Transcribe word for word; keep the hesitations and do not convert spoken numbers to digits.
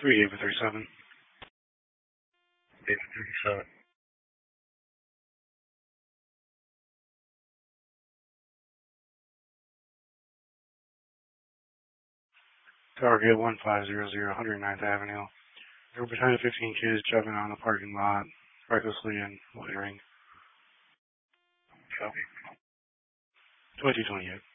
three David thirty-seven. David thirty-seven. Target one five zero zero, one hundred ninth Avenue. There were ten to fifteen kids jumping on the parking lot, recklessly and loitering. Copy. twenty twenty-eight.